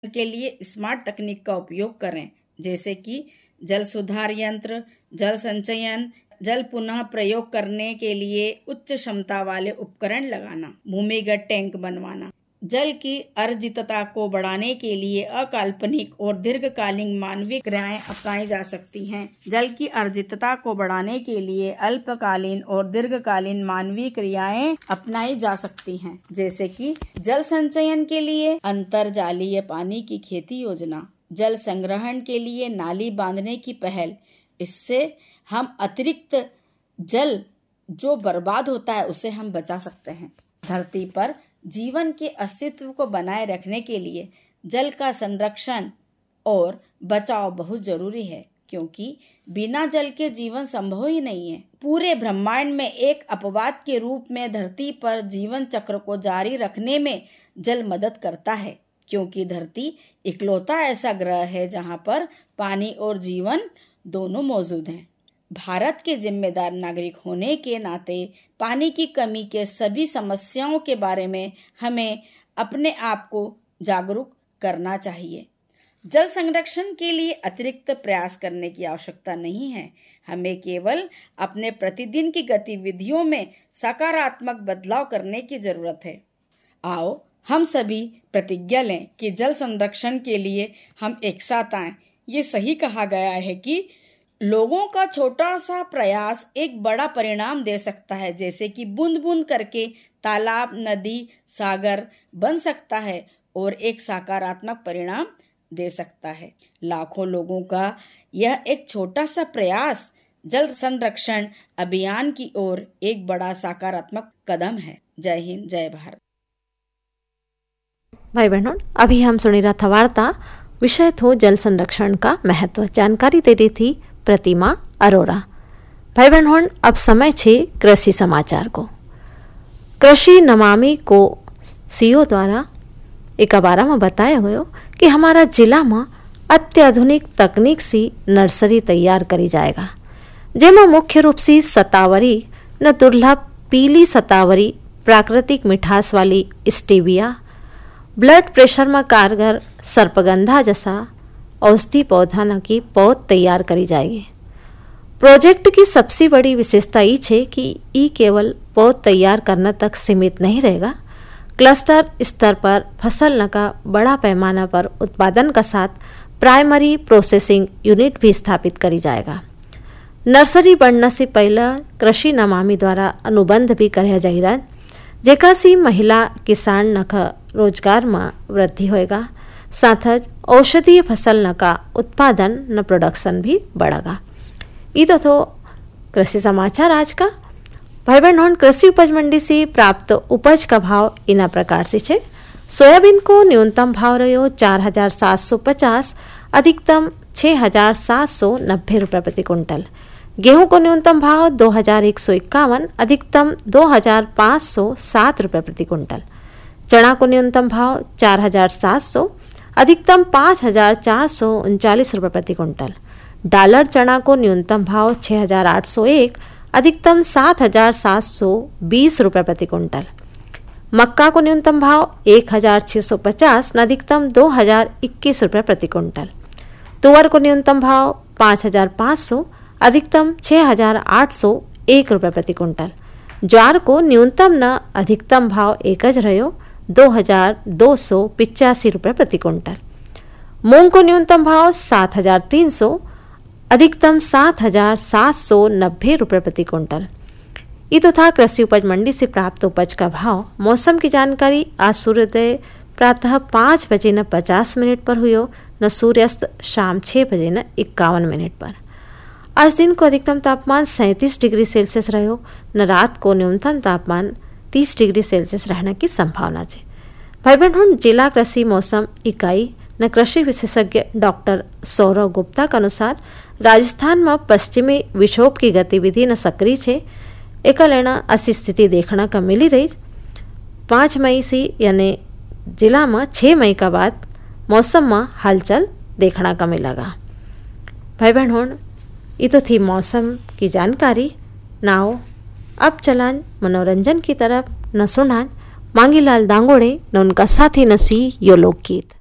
के लिए स्मार्ट तकनीक का उपयोग करें, जैसे कि जल सुधार यंत्र, जल संचयन, जल पुनः प्रयोग करने के लिए उच्च क्षमता वाले उपकरण लगाना, भूमिगत टैंक बनवाना। जल की अर्जितता को बढ़ाने के लिए अकाल्पनिक और दीर्घकालीन मानवीय क्रियाएं अपनाई जा सकती हैं। जल की अर्जितता को बढ़ाने के लिए अल्पकालीन और दीर्घकालीन मानवीय क्रियाएं अपनाई जा सकती हैं, जैसे कि जल संचयन के लिए अंतर्जालीय पानी की खेती योजना, जल संग्रहण के लिए नाली बांधने की पहल। इससे हम अतिरिक्त जल जो बर्बाद होता है उसे हम बचा सकते हैं। धरती पर जीवन के अस्तित्व को बनाए रखने के लिए जल का संरक्षण और बचाव बहुत जरूरी है, क्योंकि बिना जल के जीवन संभव ही नहीं है। पूरे ब्रह्मांड में एक अपवाद के रूप में धरती पर जीवन चक्र को जारी रखने में जल मदद करता है, क्योंकि धरती इकलौता ऐसा ग्रह है जहां पर पानी और जीवन दोनों मौजूद हैं। भारत के जिम्मेदार नागरिक होने के नाते पानी की कमी के सभी समस्याओं के बारे में हमें अपने आप को जागरूक करना चाहिए। जल संरक्षण के लिए अतिरिक्त प्रयास करने की आवश्यकता नहीं है, हमें केवल अपने प्रतिदिन की गतिविधियों में सकारात्मक बदलाव करने की जरूरत है। आओ हम सभी प्रतिज्ञा लें कि जल संरक्षण के लिए हम एक साथ आएं। ये सही कहा गया है कि लोगों का छोटा सा प्रयास एक बड़ा परिणाम दे सकता है, जैसे कि बूंद बूंद करके तालाब, नदी, सागर बन सकता है और एक सकारात्मक परिणाम दे सकता है। लाखों लोगों का यह एक छोटा सा प्रयास जल संरक्षण अभियान की ओर एक बड़ा सकारात्मक कदम है। जय हिंद, जय भारत। भाई बहनों, अभी हम सुनी रहा था वार्ता, विषय थो जल संरक्षण का महत्व। जानकारी दे रही थी प्रतिमा अरोरा। भाई बहन, अब समय छे कृषि समाचार को। कृषि नमामि को सीओ द्वारा एक बारा में बताया हुआ कि हमारा जिला में अत्याधुनिक तकनीक से नर्सरी तैयार करी जाएगा, जेमा मुख्य रूप से सतावरी न दुर्लभ पीली सतावरी, प्राकृतिक मिठास वाली स्टेविया, ब्लड प्रेशर में कारगर सर्पगंधा जैसा औषधि पौधा न की पौध तैयार करी जाएगी। प्रोजेक्ट की सबसे बड़ी विशेषता ये है कि ये केवल पौध तैयार करने तक सीमित नहीं रहेगा, क्लस्टर स्तर पर फसल न का बड़ा पैमाना पर उत्पादन का साथ प्राइमरी प्रोसेसिंग यूनिट भी स्थापित करी जाएगा। नर्सरी बढ़ने से पहले कृषि नमामि द्वारा अनुबंध भी कराया जाएगा, जेका से महिला किसान न का रोजगार में वृद्धि होएगा, साथ औषधीय फसल न का उत्पादन न प्रोडक्शन भी बढ़ेगा। ये तो कृषि समाचार आज का। भाई बहन, कृषि उपज मंडी से प्राप्त उपज का भाव इना प्रकार से छे। सोयाबीन को न्यूनतम भाव रहो 4,750, अधिकतम 6,790 रुपये प्रति कुंटल। गेहूं को न्यूनतम भाव 2,151, अधिकतम 2,507 रुपये प्रति कुंटल। चना को न्यूनतम भाव 4,700, अधिकतम 5,439 रुपये प्रति कुंटल। डॉलर चना को न्यूनतम भाव 6,801, अधिकतम 7,720 रुपये प्रति कुंटल। मक्का को न्यूनतम भाव 1,650, अधिकतम 2,021 रुपये प्रति कुंटल। तुअर को न्यूनतम भाव 5,500, अधिकतम 6,801 रुपये प्रति कुंटल। ज्वार को न्यूनतम न अधिकतम भाव एक रहो 2,285 रुपये प्रति कुंटल। मूंग को न्यूनतम भाव 7,300, अधिकतम 7,790 रुपये प्रति कुंटल। ये तो था कृषि उपज मंडी से प्राप्त उपज का भाव। मौसम की जानकारी आज सूर्योदय प्रातः 5 बजे न 50 मिनट पर हुई, न सूर्यास्त शाम 6 बजे न 51 मिनट पर। आज दिन को अधिकतम तापमान 37 डिग्री सेल्सियस रहो, न रात को न्यूनतम तापमान 30 डिग्री सेल्सियस रहने की संभावना है। भाई बहन, जिला कृषि मौसम इकाई न कृषि विशेषज्ञ डॉक्टर सौरव गुप्ता के अनुसार राजस्थान में पश्चिमी विक्षोभ की गतिविधि न सक्रिय है। एक लेना ऐसी स्थिति देखने का मिली रही। 5 मई से यानी जिला में 6 मई का बाद मौसम में हलचल देखने का मिलेगा। भाई बहन, ये तो थी मौसम की जानकारी। नाओ अब चलान मनोरंजन की तरफ न सुनान मांगीलाल दांगोड़े न उनका साथी नसी यो लोकगीत।